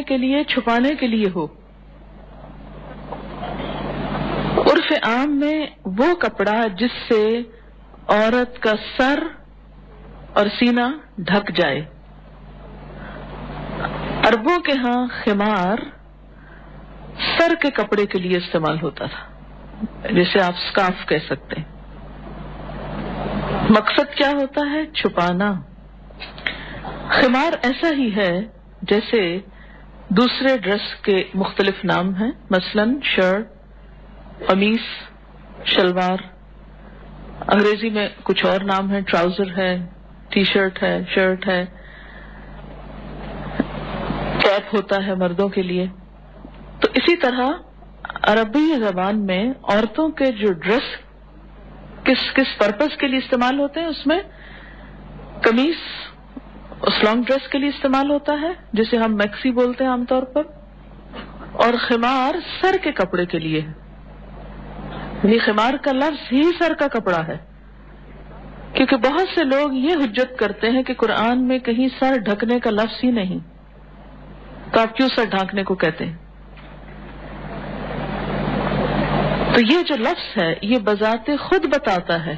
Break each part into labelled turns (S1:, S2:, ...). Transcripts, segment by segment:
S1: کے لیے چھپانے کے لیے ہو. عرف عام میں وہ کپڑا جس سے عورت کا سر اور سینہ ڈھک جائے. عربوں کے ہاں خمار سر کے کپڑے کے لیے استعمال ہوتا تھا، جسے آپ سکارف کہہ سکتے ہیں. مقصد کیا ہوتا ہے؟ چھپانا. خمار ایسا ہی ہے جیسے دوسرے ڈریس کے مختلف نام ہیں، مثلا شرٹ، قمیص، شلوار. انگریزی میں کچھ اور نام ہیں، ٹراؤزر ہے، ٹی شرٹ ہے، شرٹ ہے، کیپ ہوتا ہے مردوں کے لیے. تو اسی طرح عربی زبان میں عورتوں کے جو ڈریس کس پرپز کے لیے استعمال ہوتے ہیں، اس میں قمیص اس لانگ ڈریس کے لیے استعمال ہوتا ہے جسے ہم میکسی بولتے ہیں عام طور پر، اور خمار سر کے کپڑے کے لیے ہے. یہ خمار کا لفظ ہی سر کا کپڑا ہے، کیونکہ بہت سے لوگ یہ حجت کرتے ہیں کہ قرآن میں کہیں سر ڈھکنے کا لفظ ہی نہیں، تو آپ کیوں سر ڈھانکنے کو کہتے ہیں؟ تو یہ جو لفظ ہے یہ بذات خود بتاتا ہے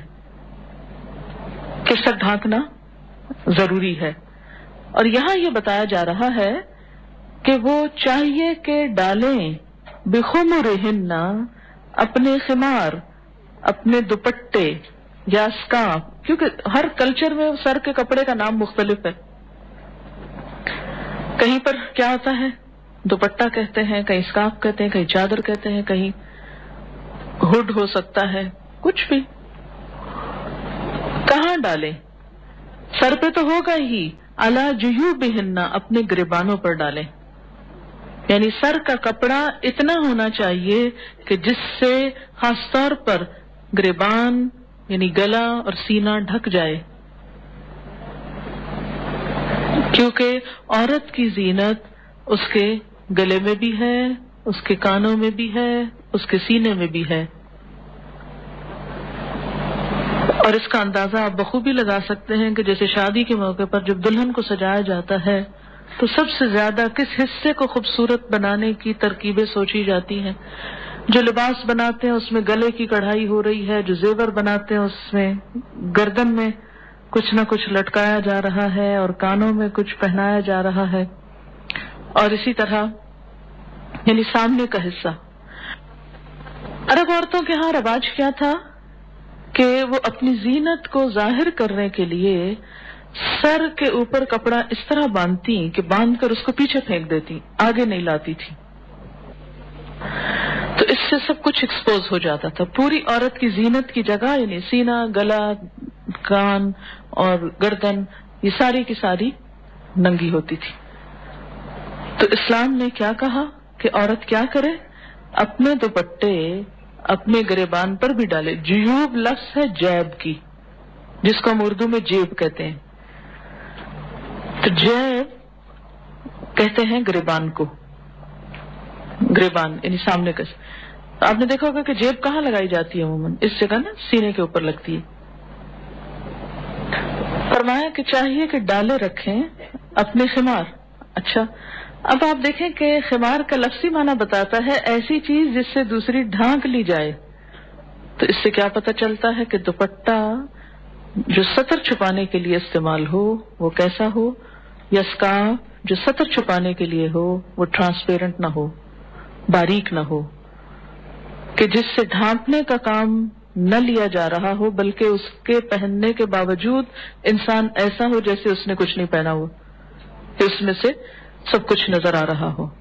S1: کہ سر ڈھانکنا ضروری ہے. اور یہاں یہ بتایا جا رہا ہے کہ وہ چاہیے کہ ڈالیں بخمرہن، اپنے خمار، اپنے دوپٹے یا اسکارف، کیونکہ ہر کلچر میں سر کے کپڑے کا نام مختلف ہے. کہیں پر کیا ہوتا ہے؟ دوپٹہ کہتے ہیں، کہیں اسکارف کہتے ہیں، کہیں چادر کہتے ہیں، کہیں ہوڈ ہو سکتا ہے، کچھ بھی. کہاں ڈالیں؟ سر پہ تو ہوگا ہی، علی جیوبہن، اپنے گریبانوں پر ڈالیں. یعنی سر کا کپڑا اتنا ہونا چاہیے کہ جس سے خاص طور پر گریبان یعنی گلا اور سینہ ڈھک جائے، کیونکہ عورت کی زینت اس کے گلے میں بھی ہے، اس کے کانوں میں بھی ہے، اس کے سینے میں بھی ہے. اور اس کا اندازہ آپ بخوبی لگا سکتے ہیں کہ جیسے شادی کے موقع پر جب دلہن کو سجایا جاتا ہے تو سب سے زیادہ کس حصے کو خوبصورت بنانے کی ترکیبیں سوچی جاتی ہیں. جو لباس بناتے ہیں اس میں گلے کی کڑھائی ہو رہی ہے، جو زیور بناتے ہیں اس میں گردن میں کچھ نہ کچھ لٹکایا جا رہا ہے اور کانوں میں کچھ پہنایا جا رہا ہے، اور اسی طرح یعنی سامنے کا حصہ. عرب عورتوں کے ہاں رواج کیا تھا کہ وہ اپنی زینت کو ظاہر کرنے کے لیے سر کے اوپر کپڑا اس طرح باندھتی کہ باندھ کر اس کو پیچھے پھینک دیتی، آگے نہیں لاتی تھی. تو اس سے سب کچھ ایکسپوز ہو جاتا تھا. پوری عورت کی زینت کی جگہ یعنی سینہ، گلا، کان اور گردن یہ ساری کی ساری ننگی ہوتی تھی. تو اسلام نے کیا کہا کہ عورت کیا کرے؟ اپنے دوپٹے اپنے گریبان پر بھی ڈالے. جیوب لفظ ہے جیب کی، جس کو ہم اردو میں جیب کہتے ہیں. تو جیب کہتے ہیں گریبان کو، گریبان یعنی سامنے کا. آپ نے دیکھا ہوگا کہ جیب کہاں لگائی جاتی ہے عموماً؟ اس جگہ نا، سینے کے اوپر لگتی ہے. فرمایا کہ چاہیے کہ ڈالے رکھیں اپنے خمار. اچھا، اب آپ دیکھیں کہ خمار کا لفظی معنی بتاتا ہے ایسی چیز جس سے دوسری ڈھانک لی جائے. تو اس سے کیا پتہ چلتا ہے کہ دوپٹہ جو سطر چھپانے کے لیے استعمال ہو وہ کیسا ہو، یا اسکارف جو سطر چھپانے کے لیے ہو وہ ٹرانسپیرنٹ نہ ہو، باریک نہ ہو، کہ جس سے ڈھانپنے کا کام نہ لیا جا رہا ہو بلکہ اس کے پہننے کے باوجود انسان ایسا ہو جیسے اس نے کچھ نہیں پہنا ہو، کہ اس میں سے سب کچھ نظر آ رہا ہو.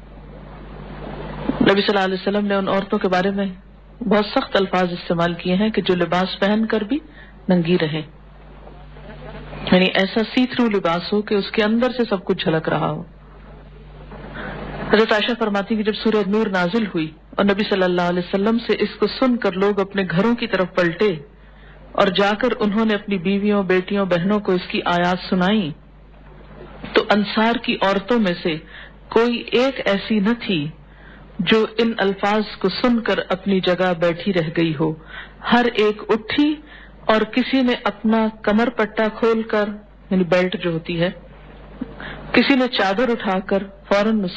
S1: نبی صلی اللہ علیہ وسلم نے ان عورتوں کے بارے میں بہت سخت الفاظ استعمال کیے ہیں کہ جو لباس پہن کر بھی ننگی رہے، یعنی ایسا سی تھرو لباس ہو کہ اس کے اندر سے سب کچھ جھلک رہا ہو. حضرت عائشہ فرماتی کہ جب سورہ نور نازل ہوئی اور نبی صلی اللہ علیہ وسلم سے اس کو سن کر لوگ اپنے گھروں کی طرف پلٹے اور جا کر انہوں نے اپنی بیویوں، بیٹیوں، بہنوں کو اس کی آیات سنائیں، تو انصار کی عورتوں میں سے کوئی ایک ایسی نہ تھی جو ان الفاظ کو سن کر اپنی جگہ بیٹھی رہ گئی ہو. ہر ایک اٹھی اور کسی نے اپنا کمر پٹا کھول کر یعنی بیلٹ جو ہوتی ہے، کسی نے چادر اٹھا کر فوراً